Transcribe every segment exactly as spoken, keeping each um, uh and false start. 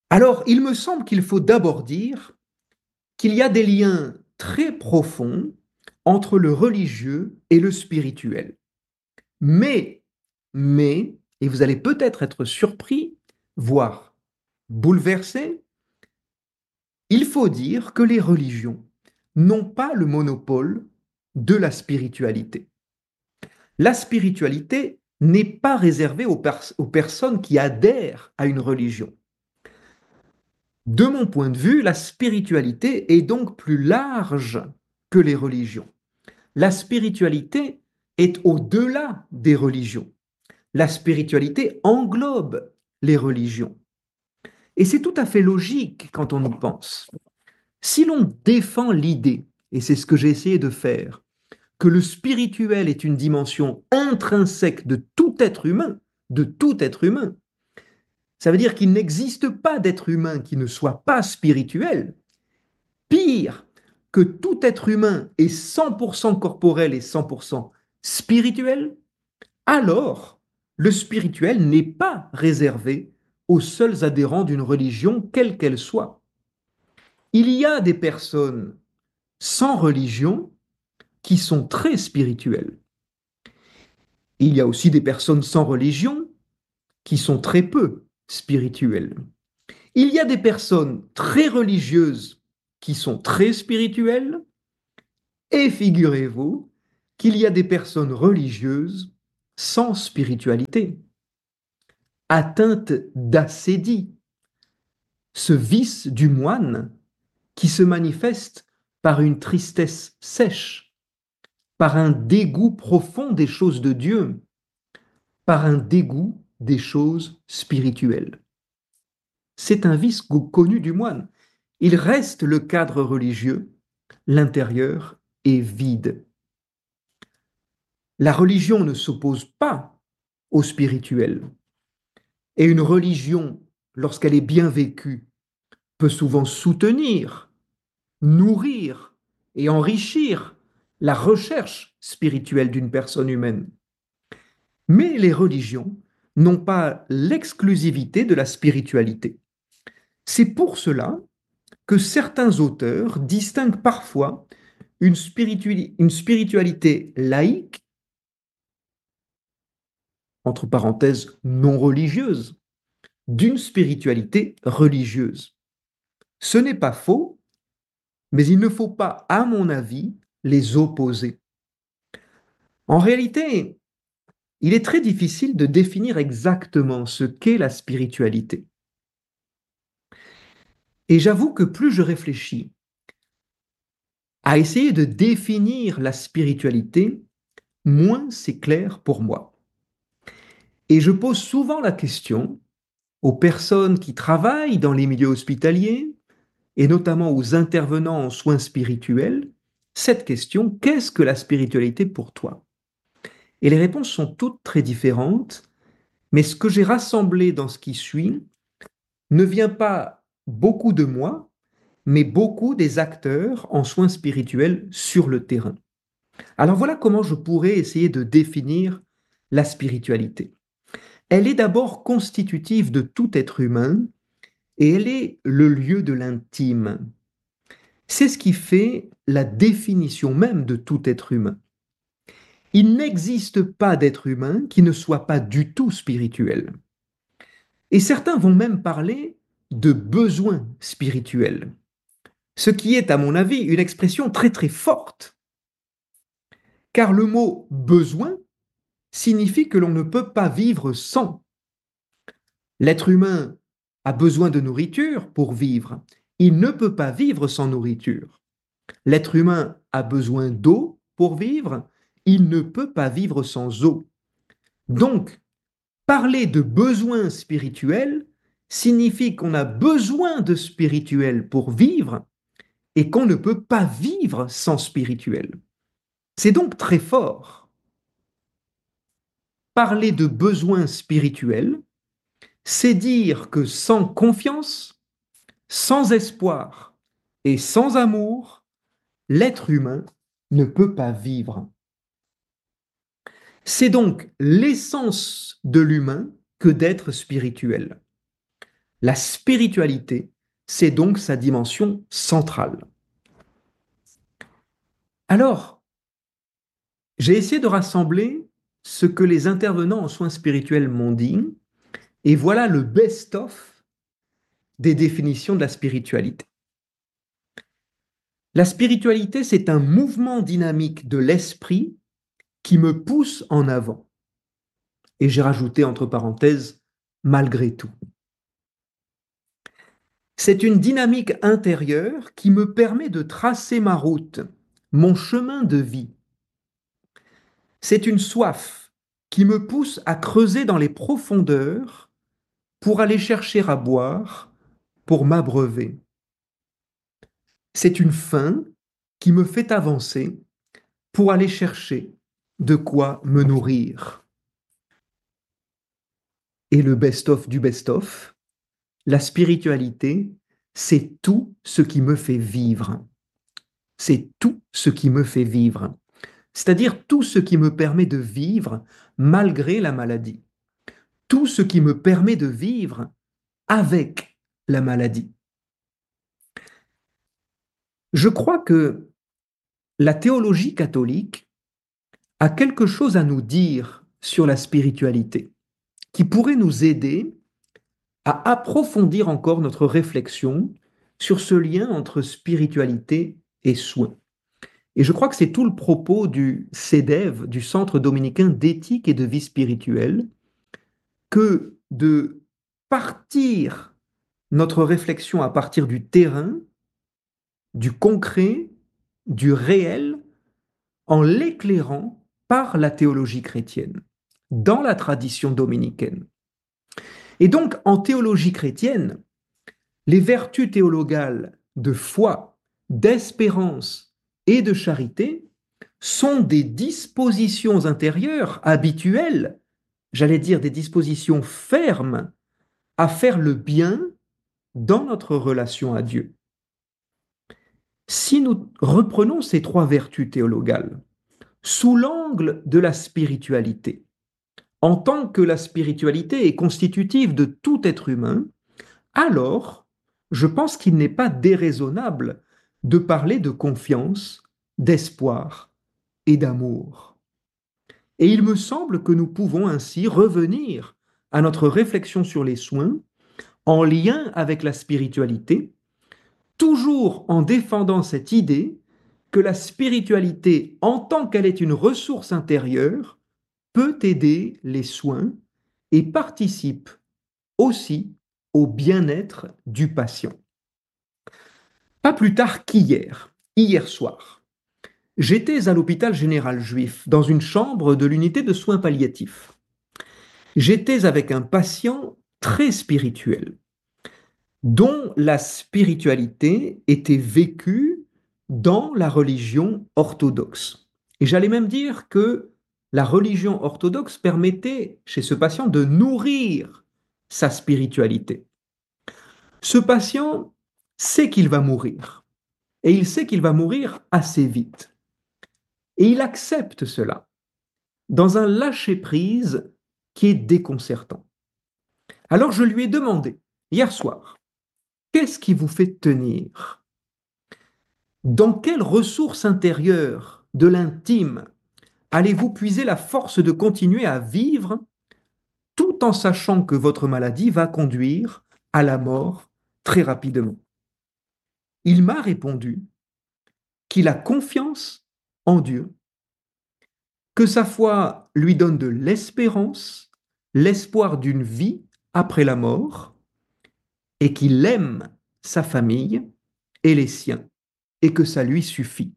Alors, il me semble qu'il faut d'abord dire qu'il y a des liens très profonds entre le religieux et le spirituel. Mais, mais, et vous allez peut-être être surpris, voire bouleversé, il faut dire que les religions n'ont pas le monopole de la spiritualité. La spiritualité n'est pas réservée aux, pers- aux personnes qui adhèrent à une religion. De mon point de vue, la spiritualité est donc plus large que les religions. La spiritualité est au-delà des religions. La spiritualité englobe les religions. Et c'est tout à fait logique quand on y pense. Si l'on défend l'idée, et c'est ce que j'ai essayé de faire, que le spirituel est une dimension intrinsèque de tout être humain, de tout être humain, ça veut dire qu'il n'existe pas d'être humain qui ne soit pas spirituel. Pire, que tout être humain est cent pour cent corporel et cent pour cent spirituel, alors le spirituel n'est pas réservé aux seuls adhérents d'une religion, quelle qu'elle soit. Il y a des personnes sans religion qui sont très spirituelles. Il y a aussi des personnes sans religion qui sont très peu spirituelles. Il y a des personnes très religieuses qui sont très spirituelles. Et figurez-vous qu'il y a des personnes religieuses sans spiritualité, atteintes d'acédie, ce vice du moine qui se manifeste par une tristesse sèche, par un dégoût profond des choses de Dieu, par un dégoût des choses spirituelles. C'est un vice connu du moine. Il reste le cadre religieux, l'intérieur est vide. La religion ne s'oppose pas au spirituel. Et une religion, lorsqu'elle est bien vécue, peut souvent soutenir, nourrir et enrichir la recherche spirituelle d'une personne humaine. Mais les religions n'ont pas l'exclusivité de la spiritualité. C'est pour cela que certains auteurs distinguent parfois une, spiritu- une spiritualité laïque, entre parenthèses non religieuse, d'une spiritualité religieuse. Ce n'est pas faux, mais il ne faut pas, à mon avis, les opposer. En réalité, il est très difficile de définir exactement ce qu'est la spiritualité. Et j'avoue que plus je réfléchis à essayer de définir la spiritualité, moins c'est clair pour moi. Et je pose souvent la question aux personnes qui travaillent dans les milieux hospitaliers, et notamment aux intervenants en soins spirituels, cette question: qu'est-ce que la spiritualité pour toi? Et les réponses sont toutes très différentes, mais ce que j'ai rassemblé dans ce qui suit ne vient pas beaucoup de moi, mais beaucoup des acteurs en soins spirituels sur le terrain. Alors voilà comment je pourrais essayer de définir la spiritualité. Elle est d'abord constitutive de tout être humain et elle est le lieu de l'intime. C'est ce qui fait la définition même de tout être humain. Il n'existe pas d'être humain qui ne soit pas du tout spirituel. Et certains vont même parler de besoin spirituel, ce qui est, à mon avis, une expression très très forte, car le mot besoin signifie que l'on ne peut pas vivre sans. L'être humain a besoin de nourriture pour vivre. Il ne peut pas vivre sans nourriture. L'être humain a besoin d'eau pour vivre. Il ne peut pas vivre sans eau. Donc, parler de besoin spirituel signifie qu'on a besoin de spirituel pour vivre et qu'on ne peut pas vivre sans spirituel. C'est donc très fort. Parler de besoin spirituel, c'est dire que sans confiance, sans espoir et sans amour, l'être humain ne peut pas vivre. C'est donc l'essence de l'humain que d'être spirituel. La spiritualité, c'est donc sa dimension centrale. Alors, j'ai essayé de rassembler ce que les intervenants en soins spirituels m'ont dit, et voilà le best-of des définitions de la spiritualité. La spiritualité, c'est un mouvement dynamique de l'esprit qui me pousse en avant. Et j'ai rajouté entre parenthèses, malgré tout. C'est une dynamique intérieure qui me permet de tracer ma route, mon chemin de vie. C'est une soif qui me pousse à creuser dans les profondeurs pour aller chercher à boire, pour m'abreuver. C'est une faim qui me fait avancer pour aller chercher de quoi me nourrir. Et le best-of du best-of, la spiritualité, c'est tout ce qui me fait vivre. C'est tout ce qui me fait vivre. C'est-à-dire tout ce qui me permet de vivre malgré la maladie. Tout ce qui me permet de vivre avec la maladie. Je crois que la théologie catholique a quelque chose à nous dire sur la spiritualité, qui pourrait nous aider à approfondir encore notre réflexion sur ce lien entre spiritualité et soins. Et je crois que c'est tout le propos du C E D E V, du Centre dominicain d'éthique et de vie spirituelle, que de partir notre réflexion à partir du terrain, du concret, du réel, en l'éclairant par la théologie chrétienne, dans la tradition dominicaine. Et donc, en théologie chrétienne, les vertus théologales de foi, d'espérance et de charité sont des dispositions intérieures habituelles, j'allais dire des dispositions fermes à faire le bien dans notre relation à Dieu. Si nous reprenons ces trois vertus théologales sous l'angle de la spiritualité, en tant que la spiritualité est constitutive de tout être humain, alors je pense qu'il n'est pas déraisonnable de parler de confiance, d'espoir et d'amour. Et il me semble que nous pouvons ainsi revenir à notre réflexion sur les soins en lien avec la spiritualité, toujours en défendant cette idée que la spiritualité, en tant qu'elle est une ressource intérieure, peut aider les soins et participe aussi au bien-être du patient. Pas plus tard qu'hier, hier soir, j'étais à l'hôpital général juif, dans une chambre de l'unité de soins palliatifs. J'étais avec un patient très spirituel, dont la spiritualité était vécue dans la religion orthodoxe. Et j'allais même dire que la religion orthodoxe permettait chez ce patient de nourrir sa spiritualité. Ce patient sait qu'il va mourir, et il sait qu'il va mourir assez vite. Et il accepte cela dans un lâcher-prise qui est déconcertant. Alors je lui ai demandé, hier soir, qu'est-ce qui vous fait tenir? Dans quelle ressource intérieure de l'intime allez-vous puiser la force de continuer à vivre tout en sachant que votre maladie va conduire à la mort très rapidement? Il m'a répondu qu'il a confiance en Dieu, que sa foi lui donne de l'espérance, l'espoir d'une vie après la mort, et qu'il aime sa famille et les siens, et que ça lui suffit.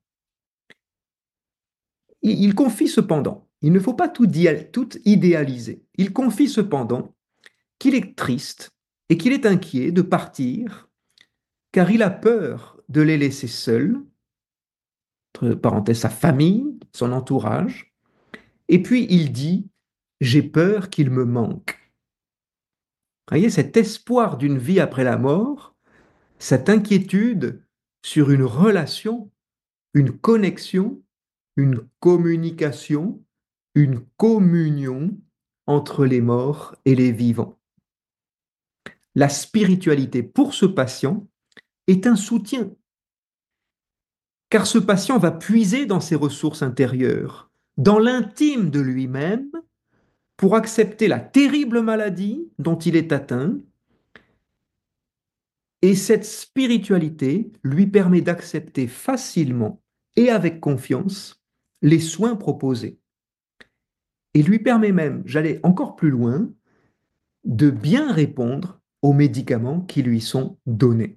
Il confie cependant, il ne faut pas tout, tout idéaliser, il confie cependant qu'il est triste et qu'il est inquiet de partir, car il a peur de les laisser seuls, entre parenthèses, sa famille, son entourage, et puis il dit, j'ai peur qu'il me manque. Vous voyez, cet espoir d'une vie après la mort, cette inquiétude sur une relation, une connexion, une communication, une communion entre les morts et les vivants. La spiritualité pour ce patient est un soutien, car ce patient va puiser dans ses ressources intérieures, dans l'intime de lui-même, pour accepter la terrible maladie dont il est atteint, et cette spiritualité lui permet d'accepter facilement et avec confiance les soins proposés. Et lui permet même, j'allais encore plus loin, de bien répondre aux médicaments qui lui sont donnés.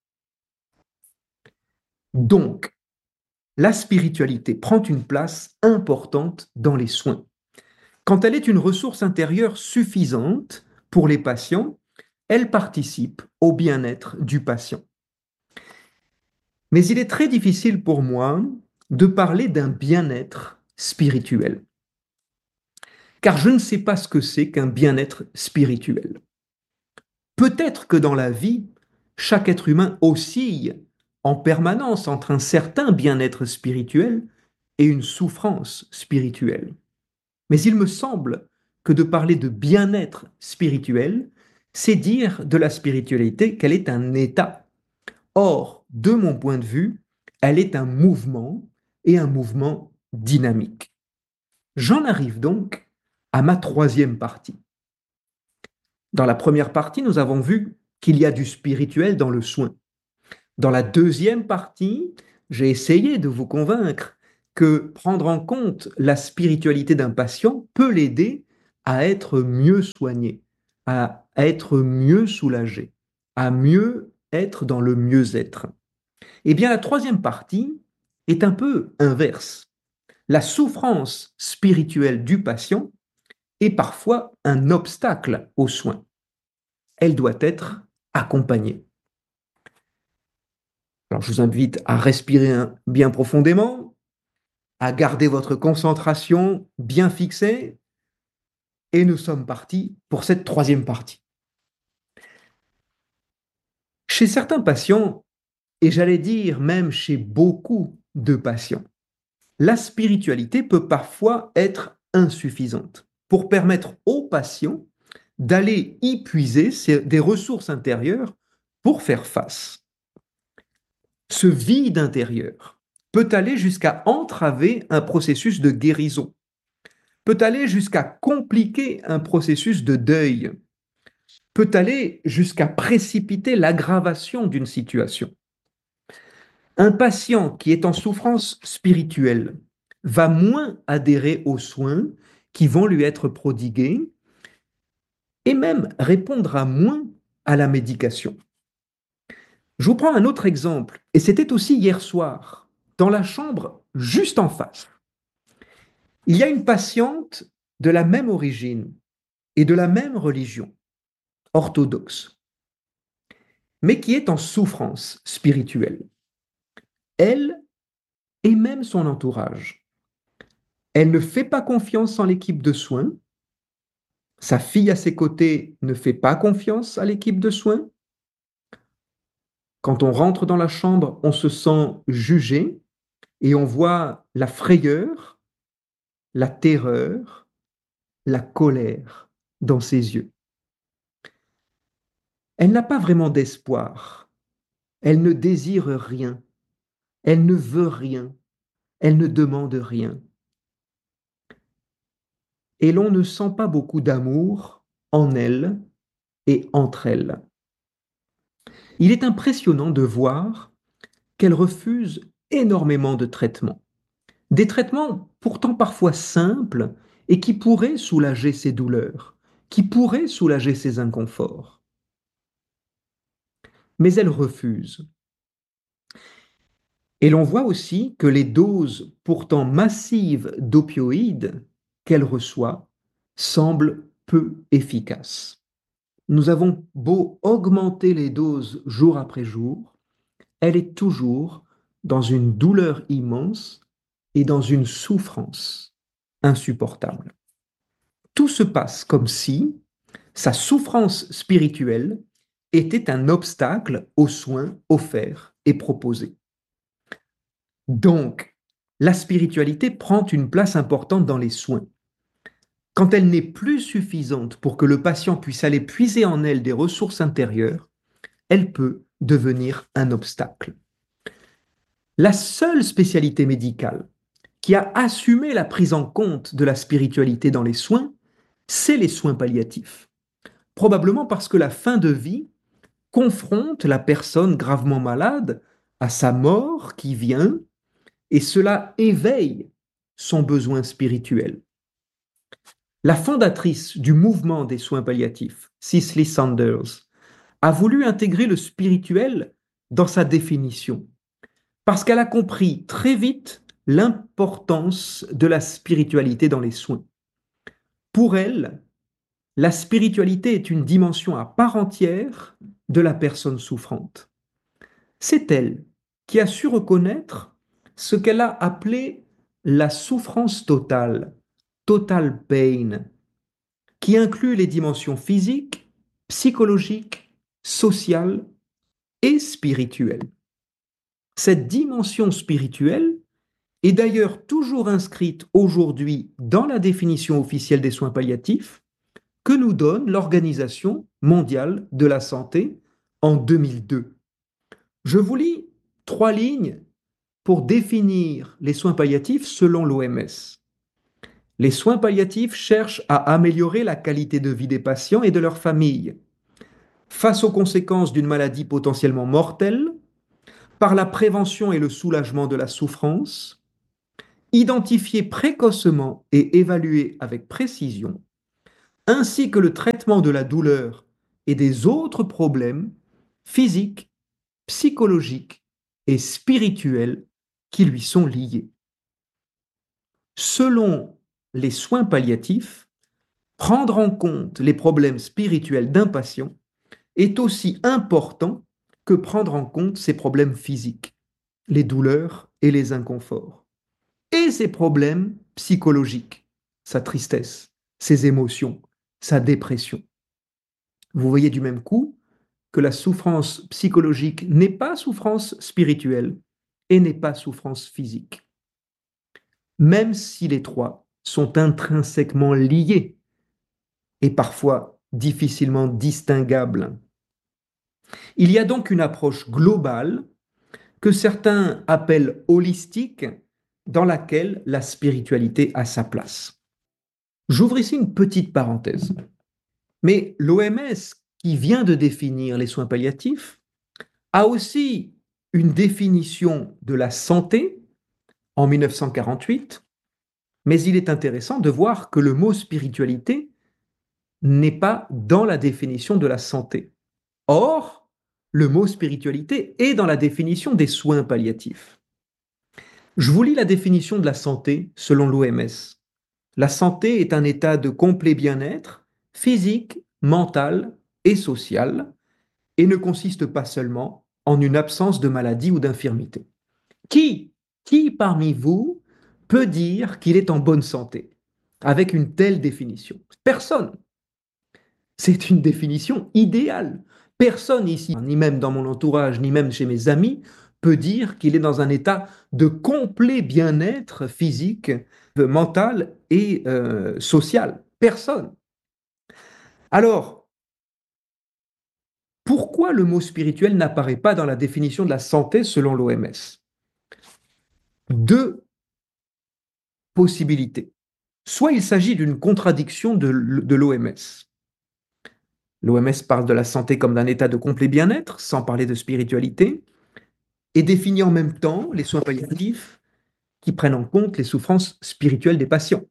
Donc, la spiritualité prend une place importante dans les soins. Quand elle est une ressource intérieure suffisante pour les patients, elle participe au bien-être du patient. Mais il est très difficile pour moi de parler d'un bien-être spirituel, car je ne sais pas ce que c'est qu'un bien-être spirituel. Peut-être que dans la vie, chaque être humain oscille en permanence entre un certain bien-être spirituel et une souffrance spirituelle. Mais il me semble que de parler de bien-être spirituel, c'est dire de la spiritualité qu'elle est un état. Or, de mon point de vue, elle est un mouvement et un mouvement dynamique. J'en arrive donc à ma troisième partie. Dans la première partie, nous avons vu qu'il y a du spirituel dans le soin. Dans la deuxième partie, j'ai essayé de vous convaincre que prendre en compte la spiritualité d'un patient peut l'aider à être mieux soigné, à être mieux soulagé, à mieux être dans le mieux-être. Eh bien, la troisième partie est un peu inverse. La souffrance spirituelle du patient est parfois un obstacle aux soins. Elle doit être accompagnée. Alors, je vous invite à respirer bien profondément, à garder votre concentration bien fixée, et nous sommes partis pour cette troisième partie. Chez certains patients, et j'allais dire même chez beaucoup de patients, la spiritualité peut parfois être insuffisante pour permettre aux patients d'aller y puiser des ressources intérieures pour faire face. Ce vide intérieur peut aller jusqu'à entraver un processus de guérison, peut aller jusqu'à compliquer un processus de deuil, peut aller jusqu'à précipiter l'aggravation d'une situation. Un patient qui est en souffrance spirituelle va moins adhérer aux soins qui vont lui être prodigués et même répondra moins à la médication. Je vous prends un autre exemple, et c'était aussi hier soir, dans la chambre juste en face. Il y a une patiente de la même origine et de la même religion, orthodoxe, mais qui est en souffrance spirituelle. Elle et même son entourage. Elle ne fait pas confiance en l'équipe de soins. Sa fille à ses côtés ne fait pas confiance à l'équipe de soins. Quand on rentre dans la chambre, on se sent jugé et on voit la frayeur, la terreur, la colère dans ses yeux. Elle n'a pas vraiment d'espoir. Elle ne désire rien. Elle ne veut rien. Elle ne demande rien. Et l'on ne sent pas beaucoup d'amour en elle et entre elles. Il est impressionnant de voir qu'elle refuse énormément de traitements. Des traitements pourtant parfois simples et qui pourraient soulager ses douleurs, qui pourraient soulager ses inconforts. Mais elle refuse. Et l'on voit aussi que les doses pourtant massives d'opioïdes qu'elle reçoit semblent peu efficaces. Nous avons beau augmenter les doses jour après jour, elle est toujours dans une douleur immense et dans une souffrance insupportable. Tout se passe comme si sa souffrance spirituelle était un obstacle aux soins offerts et proposés. Donc, la spiritualité prend une place importante dans les soins. Quand elle n'est plus suffisante pour que le patient puisse aller puiser en elle des ressources intérieures, elle peut devenir un obstacle. La seule spécialité médicale qui a assumé la prise en compte de la spiritualité dans les soins, c'est les soins palliatifs. Probablement parce que la fin de vie confronte la personne gravement malade à sa mort qui vient et cela éveille son besoin spirituel. La fondatrice du mouvement des soins palliatifs, Cicely Saunders, a voulu intégrer le spirituel dans sa définition parce qu'elle a compris très vite l'importance de la spiritualité dans les soins. Pour elle, la spiritualité est une dimension à part entière de la personne souffrante. C'est elle qui a su reconnaître ce qu'elle a appelé la souffrance totale, total pain, qui inclut les dimensions physiques, psychologiques, sociales et spirituelles. Cette dimension spirituelle est d'ailleurs toujours inscrite aujourd'hui dans la définition officielle des soins palliatifs que nous donne l'Organisation mondiale de la santé en deux mille deux. Je vous lis trois lignes pour définir les soins palliatifs selon l'O M S. Les soins palliatifs cherchent à améliorer la qualité de vie des patients et de leurs familles face aux conséquences d'une maladie potentiellement mortelle, par la prévention et le soulagement de la souffrance, identifier précocement et évaluer avec précision, ainsi que le traitement de la douleur et des autres problèmes physiques, psychologiques et spirituels qui lui sont liés. Selon les soins palliatifs, prendre en compte les problèmes spirituels d'un patient est aussi important que prendre en compte ses problèmes physiques, les douleurs et les inconforts, et ses problèmes psychologiques, sa tristesse, ses émotions, sa dépression. Vous voyez du même coup que la souffrance psychologique n'est pas souffrance spirituelle et n'est pas souffrance physique. Même si les trois sont intrinsèquement liés et parfois difficilement distinguables. Il y a donc une approche globale que certains appellent holistique, dans laquelle la spiritualité a sa place. J'ouvre ici une petite parenthèse. Mais l'O M S, qui vient de définir les soins palliatifs, a aussi une définition de la santé en mille neuf cent quarante-huit, mais il est intéressant de voir que le mot spiritualité n'est pas dans la définition de la santé. Or, le mot spiritualité est dans la définition des soins palliatifs. Je vous lis la définition de la santé selon l'O M S. La santé est un état de complet bien-être physique, mental et social et ne consiste pas seulement en une absence de maladie ou d'infirmité. Qui, qui parmi vous peut dire qu'il est en bonne santé avec une telle définition? Personne. C'est une définition idéale. Personne ici, ni même dans mon entourage, ni même chez mes amis, peut dire qu'il est dans un état de complet bien-être physique, mental et euh, social. Personne. Alors, pourquoi le mot spirituel n'apparaît pas dans la définition de la santé selon l'O M S? Deux possibilités. Soit il s'agit d'une contradiction de, de l'O M S. L'O M S parle de la santé comme d'un état de complet bien-être, sans parler de spiritualité, et définit en même temps les soins palliatifs qui prennent en compte les souffrances spirituelles des patients.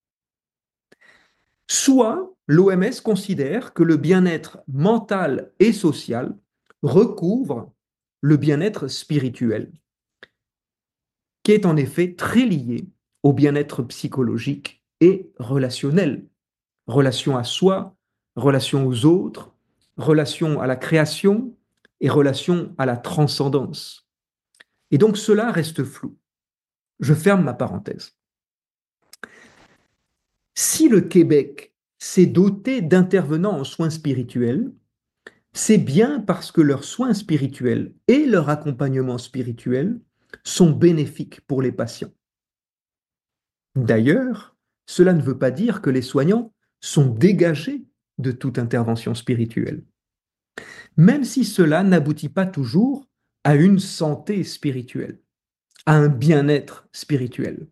Soit l'O M S considère que le bien-être mental et social recouvre le bien-être spirituel, qui est en effet très lié au bien-être psychologique et relationnel. Relation à soi, relation aux autres, relation à la création et relation à la transcendance. Et donc cela reste flou. Je ferme ma parenthèse. Si le Québec s'est doté d'intervenants en soins spirituels, c'est bien parce que leurs soins spirituels et leur accompagnement spirituel sont bénéfiques pour les patients. D'ailleurs, cela ne veut pas dire que les soignants sont dégagés de toute intervention spirituelle, même si cela n'aboutit pas toujours à une santé spirituelle, à un bien-être spirituel.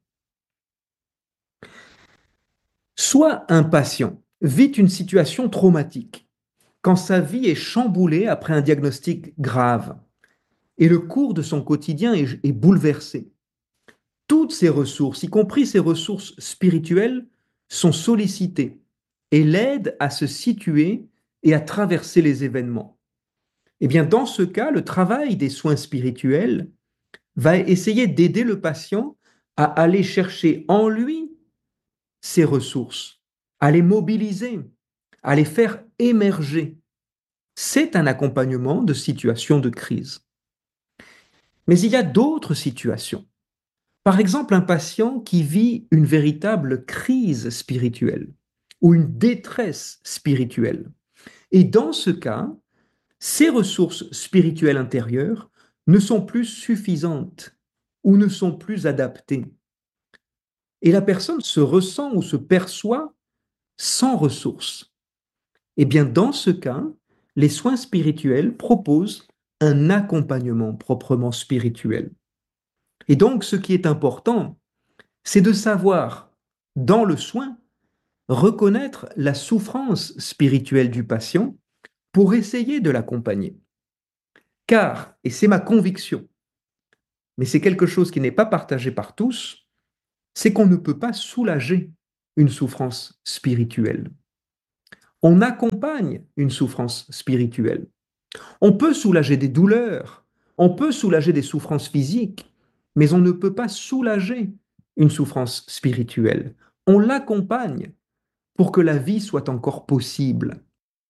Soit un patient vit une situation traumatique, quand sa vie est chamboulée après un diagnostic grave et le cours de son quotidien est, est bouleversé. Toutes ses ressources, y compris ses ressources spirituelles, sont sollicitées et l'aident à se situer et à traverser les événements. Eh bien, dans ce cas, le travail des soins spirituels va essayer d'aider le patient à aller chercher en lui ses ressources, à les mobiliser, à les faire émerger. C'est un accompagnement de situations de crise. Mais il y a d'autres situations. Par exemple, un patient qui vit une véritable crise spirituelle ou une détresse spirituelle. Et dans ce cas, ses ressources spirituelles intérieures ne sont plus suffisantes ou ne sont plus adaptées. Et la personne se ressent ou se perçoit sans ressources. Eh bien, dans ce cas, les soins spirituels proposent un accompagnement proprement spirituel. Et donc, ce qui est important, c'est de savoir, dans le soin, reconnaître la souffrance spirituelle du patient pour essayer de l'accompagner. Car, et c'est ma conviction, mais c'est quelque chose qui n'est pas partagé par tous, c'est qu'on ne peut pas soulager une souffrance spirituelle. On accompagne une souffrance spirituelle. On peut soulager des douleurs, on peut soulager des souffrances physiques, mais on ne peut pas soulager une souffrance spirituelle. On l'accompagne pour que la vie soit encore possible.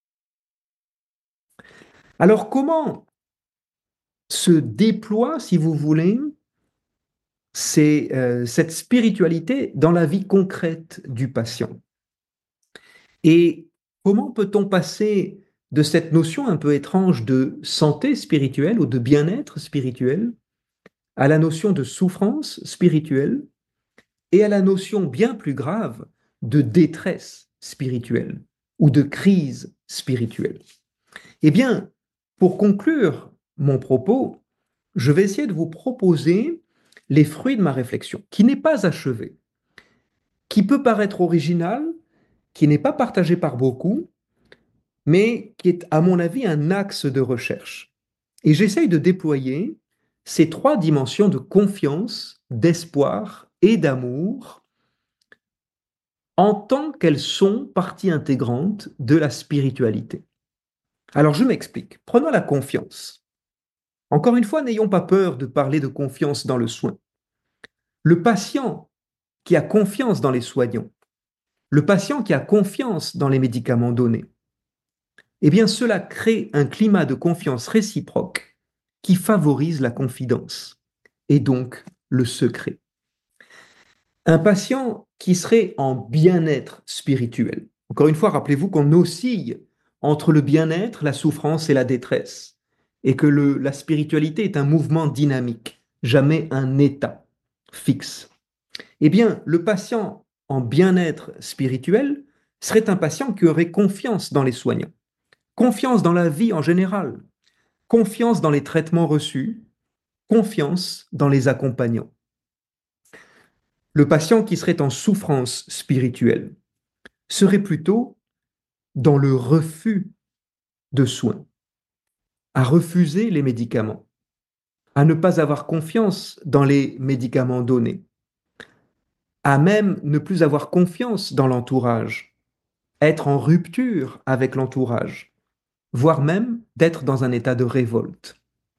Alors comment se déploie, si vous voulez, c'est, euh, cette spiritualité dans la vie concrète du patient? Et comment peut-on passer de cette notion un peu étrange de santé spirituelle ou de bien-être spirituel à la notion de souffrance spirituelle et à la notion bien plus grave de détresse spirituelle ou de crise spirituelle? Eh bien, pour conclure mon propos, je vais essayer de vous proposer les fruits de ma réflexion, qui n'est pas achevée, qui peut paraître originale, qui n'est pas partagée par beaucoup, mais qui est, à mon avis, un axe de recherche. Et j'essaye de déployer ces trois dimensions de confiance, d'espoir et d'amour en tant qu'elles sont partie intégrante de la spiritualité. Alors je m'explique. Prenons la confiance. Encore une fois, n'ayons pas peur de parler de confiance dans le soin. Le patient qui a confiance dans les soignants, le patient qui a confiance dans les médicaments donnés, eh bien cela crée un climat de confiance réciproque qui favorise la confidence et donc le secret. Un patient qui serait en bien-être spirituel. Encore une fois, rappelez-vous qu'on oscille entre le bien-être, la souffrance et la détresse, et que le, la spiritualité est un mouvement dynamique, jamais un état fixe. Eh bien, le patient en bien-être spirituel serait un patient qui aurait confiance dans les soignants, confiance dans la vie en général, confiance dans les traitements reçus, confiance dans les accompagnants. Le patient qui serait en souffrance spirituelle serait plutôt dans le refus de soins, à refuser les médicaments, à ne pas avoir confiance dans les médicaments donnés, à même ne plus avoir confiance dans l'entourage, être en rupture avec l'entourage, voire même d'être dans un état de révolte.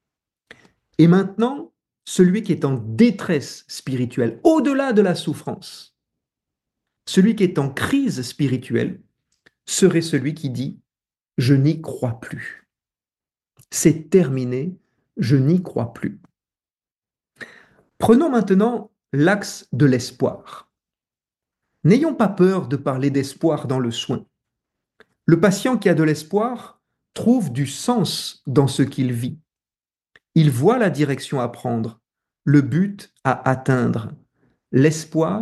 Et maintenant, celui qui est en détresse spirituelle, au-delà de la souffrance, celui qui est en crise spirituelle, serait celui qui dit ⁇ Je n'y crois plus. C'est terminé, je n'y crois plus. ⁇ Prenons maintenant l'axe de l'espoir. N'ayons pas peur de parler d'espoir dans le soin. Le patient qui a de l'espoir trouve du sens dans ce qu'il vit. Il voit la direction à prendre, le but à atteindre. L'espoir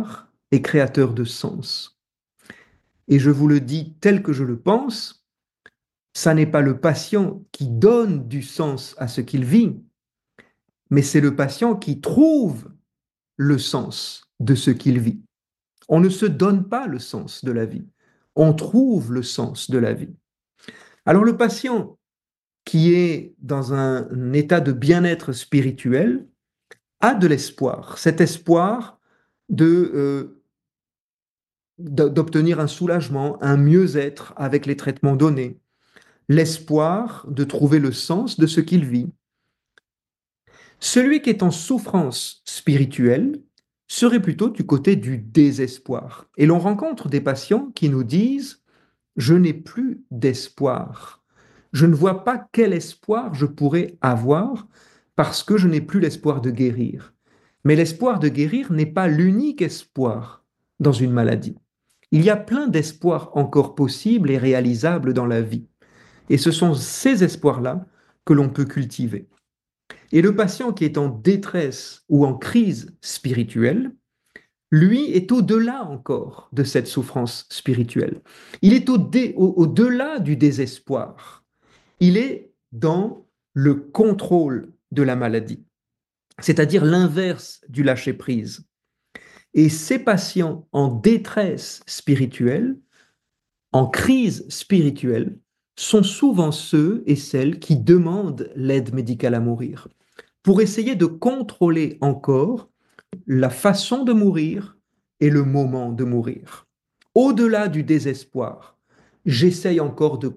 et créateur de sens. Et je vous le dis tel que je le pense, ça n'est pas le patient qui donne du sens à ce qu'il vit, mais c'est le patient qui trouve le sens de ce qu'il vit. On ne se donne pas le sens de la vie, on trouve le sens de la vie. Alors le patient qui est dans un état de bien-être spirituel a de l'espoir, cet espoir de, euh, d'obtenir un soulagement, un mieux-être avec les traitements donnés, l'espoir de trouver le sens de ce qu'il vit. Celui qui est en souffrance spirituelle serait plutôt du côté du désespoir. Et l'on rencontre des patients qui nous disent: je n'ai plus d'espoir. Je ne vois pas quel espoir je pourrais avoir parce que je n'ai plus l'espoir de guérir. Mais l'espoir de guérir n'est pas l'unique espoir dans une maladie. Il y a plein d'espoirs encore possibles et réalisables dans la vie. Et ce sont ces espoirs-là que l'on peut cultiver. Et le patient qui est en détresse ou en crise spirituelle, lui est au-delà encore de cette souffrance spirituelle. Il est au-delà du désespoir. Il est dans le contrôle de la maladie, c'est-à-dire l'inverse du lâcher-prise. Et ces patients en détresse spirituelle, en crise spirituelle, sont souvent ceux et celles qui demandent l'aide médicale à mourir pour essayer de contrôler encore la façon de mourir et le moment de mourir. Au-delà du désespoir, j'essaye encore de